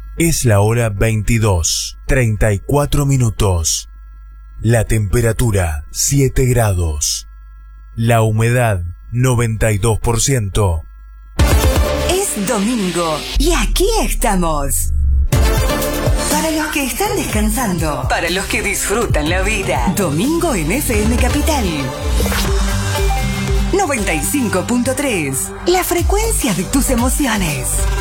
Es la hora 22:34. La temperatura 7 grados. La humedad 92%. Es domingo y aquí estamos. Para los que están descansando, para los que disfrutan la vida. Domingo en FM Capital 95.3. La frecuencia de tus emociones.